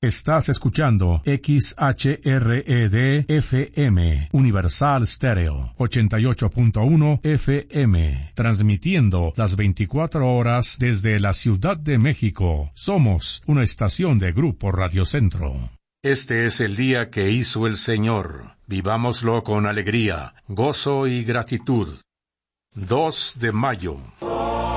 Estás escuchando XHRED-FM, Universal Stereo, 88.1 FM, transmitiendo las 24 horas desde la Ciudad de México. Somos una estación de Grupo Radio Centro. Este es el día que hizo el Señor. Vivámoslo con alegría, gozo y gratitud. 2 de mayo.